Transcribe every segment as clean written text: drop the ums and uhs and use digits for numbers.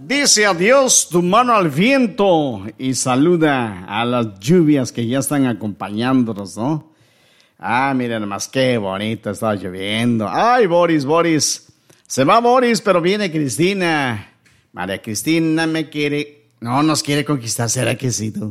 Dice adiós tu mano al viento y saluda a las lluvias que ya están acompañándonos, ¿no? Ah, miren nomás qué bonito está lloviendo. Ay, Boris. Se va Boris, pero viene Cristina. María Cristina me quiere... No, nos quiere conquistar, ¿será que sí, tú?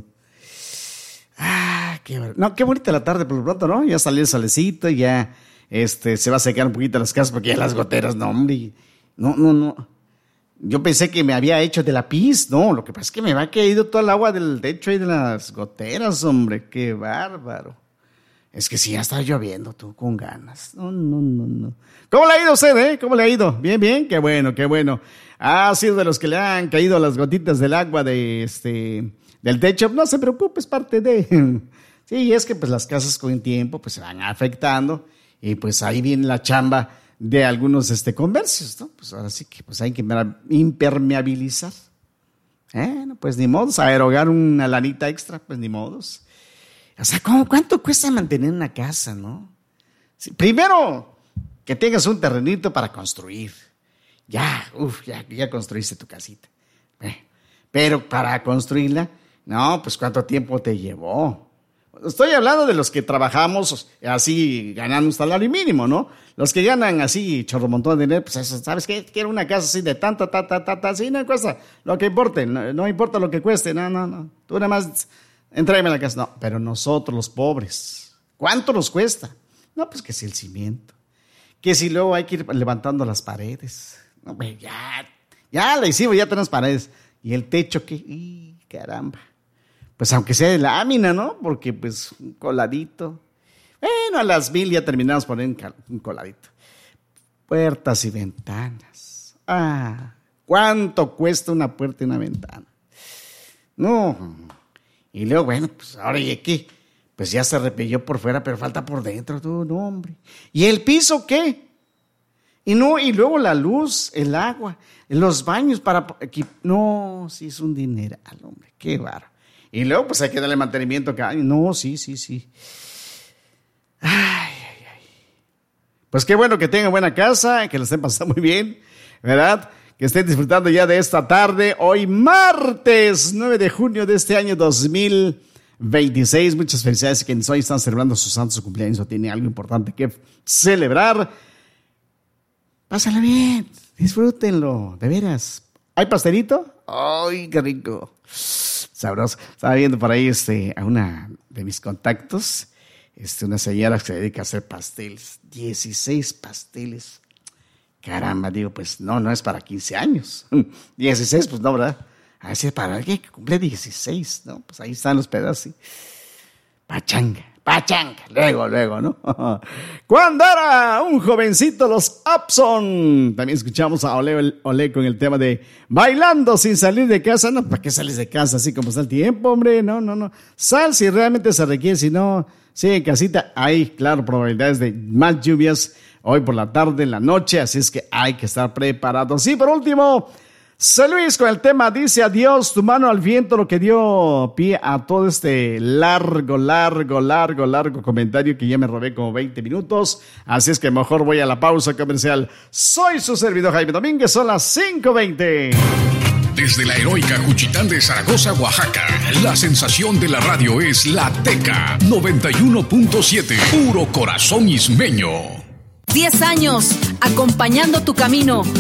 Ah, qué bonita la tarde por lo pronto, ¿no? Ya salió el solecito, ya se va a secar un poquito las casas porque ya las goteras, no, hombre. No. Yo pensé que me había hecho de la pis, no, lo que pasa es que me va caído todo el agua del techo y de las goteras, hombre, qué bárbaro. Es que sí, ya está lloviendo, tú, con ganas. No. ¿Cómo le ha ido a usted, ¿Cómo le ha ido? Bien, qué bueno. Ha sido de los que le han caído las gotitas del agua del techo. No se preocupe, es parte de... Sí, es que pues las casas con el tiempo pues se van afectando y pues ahí viene la chamba de algunos comercios, ¿no? Pues ahora sí que pues hay que impermeabilizar. No, pues ni modos, a erogar una lanita extra, pues ni modos. O sea, ¿cuánto cuesta mantener una casa, no? Sí, primero, que tengas un terrenito para construir. Ya construiste tu casita. Pero para construirla, no, pues ¿cuánto tiempo te llevó? Estoy hablando de los que trabajamos así ganando un salario mínimo, ¿no? Los que ganan así chorro montón de dinero, pues eso, ¿sabes qué? Quiero una casa así de tanto, así no cuesta lo que importe, no importa lo que cueste, no. Tú nada más entráeme la casa. No, pero nosotros los pobres, ¿cuánto nos cuesta? No, pues que si el cimiento, que si luego hay que ir levantando las paredes. No, pues ya la hicimos, ya tenemos paredes. ¿Y el techo qué? Caramba. Pues aunque sea de lámina, ¿no? Porque pues un coladito. Bueno, a las 1,000 ya terminamos poniendo un coladito. Puertas y ventanas. Ah, ¿cuánto cuesta una puerta y una ventana? No. Y luego, bueno, pues ahora ¿y qué? Pues ya se repelló por fuera, pero falta por dentro, tú, no, hombre. ¿Y el piso qué? Y luego la luz, el agua, los baños no, sí es un dineral, hombre, qué bárbaro. Y luego pues hay que darle mantenimiento cada año. No, sí. Ay. Pues qué bueno que tengan buena casa, que la estén pasando muy bien, ¿verdad? Que estén disfrutando ya de esta tarde, hoy martes 9 de junio de este año 2026. Muchas felicidades a quienes hoy están celebrando su santo, su cumpleaños o tienen algo importante que celebrar. Pásala bien, disfrútenlo, de veras. ¿Hay pastelito? ¡Ay, qué rico! Sabroso. Estaba viendo por ahí a una de mis contactos, una señora que se dedica a hacer pasteles. 16 pasteles. Caramba, digo, pues no es para 15 años. 16, pues no, ¿verdad? A ver si es para alguien que cumple 16, ¿no? Pues ahí están los pedazos, ¿sí? Pachanga, luego, ¿no? Cuando era un jovencito, los Upson. También escuchamos a Olé con el tema de bailando sin salir de casa. No, ¿para qué sales de casa así como está el tiempo, hombre? No. Sal si realmente se requiere, si no, sigue en casita. Hay, claro, probabilidades de más lluvias hoy por la tarde, en la noche, así es que hay que estar preparados. Y por último, San Luis con el tema dice adiós tu mano al viento, lo que dio pie a todo este largo comentario que ya me robé como 20 minutos, así es que mejor voy a la pausa comercial. Soy su servidor Jaime Domínguez, son las 5:20. Desde la heroica Juchitán de Zaragoza, Oaxaca, la sensación de la radio es La Teca 91.7, puro corazón ismeño. 10 años, acompañando tu camino.